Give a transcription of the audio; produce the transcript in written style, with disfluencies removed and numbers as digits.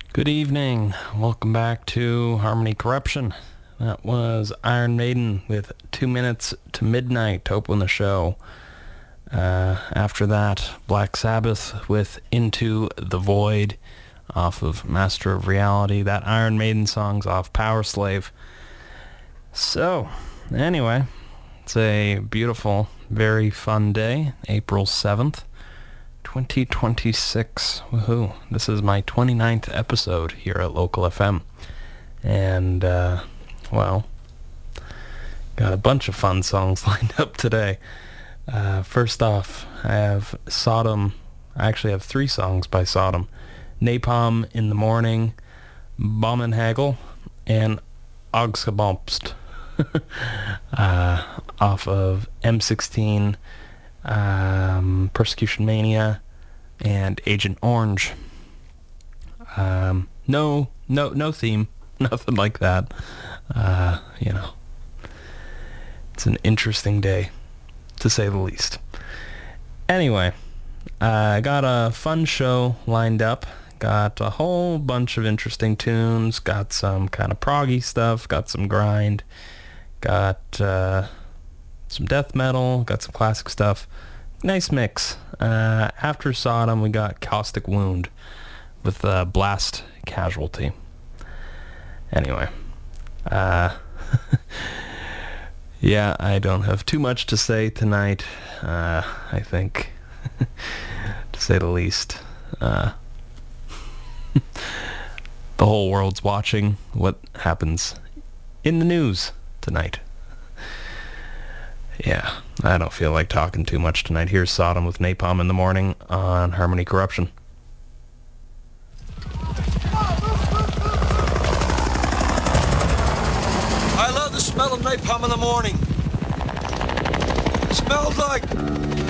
Good evening. Welcome back to Harmony Corruption. That was Iron Maiden with 2 Minutes to Midnight to open the show. After that, Black Sabbath with Into the Void off of Master of Reality. That Iron Maiden song's off Power Slave. So, anyway, it's a beautiful, very fun day, April 7th. 2026. Woohoo. This is my 29th episode here at Local FM. And, well, got a bunch of fun songs lined up today. First off, I have Sodom. I actually have 3 songs by Sodom. Napalm in the Morning, Bommenhagel, and Augstgebomst. Off of M16, Persecution Mania, and Agent Orange. No theme, nothing like that. It's an interesting day, to say the least. Anyway, I got a fun show lined up. Got a whole bunch of interesting tunes. Got some kind of proggy stuff. Got some grind. Got some death metal. Got some classic stuff. Nice mix. After Sodom, we got Caustic Wound with Blast Casualty. Anyway, yeah, I don't have too much to say tonight. I think, to say the least, the whole world's watching what happens in the news tonight. Yeah, I don't feel like talking too much tonight. Here's Sodom with Napalm in the Morning on Harmony Corruption. I love the smell of napalm in the morning. It smells like